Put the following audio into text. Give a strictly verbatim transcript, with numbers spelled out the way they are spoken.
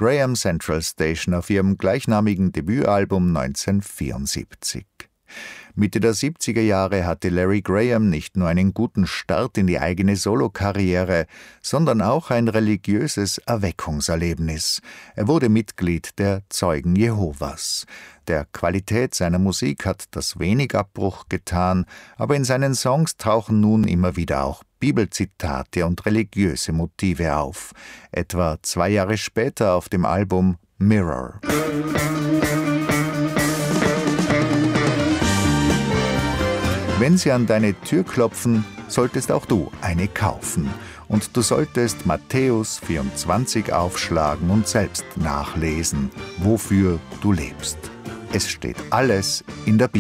Graham Central Station auf ihrem gleichnamigen Debütalbum neunzehnhundertvierundsiebzig. Mitte der siebziger Jahre hatte Larry Graham nicht nur einen guten Start in die eigene Solokarriere, sondern auch ein religiöses Erweckungserlebnis. Er wurde Mitglied der Zeugen Jehovas. Der Qualität seiner Musik hat das wenig Abbruch getan, aber in seinen Songs tauchen nun immer wieder auch Bibelzitate und religiöse Motive auf. Etwa zwei Jahre später auf dem Album Mirror. Wenn sie an deine Tür klopfen, solltest auch du eine kaufen. Und du solltest Matthäus vierundzwanzig aufschlagen und selbst nachlesen, wofür du lebst. Es steht alles in der Bibel.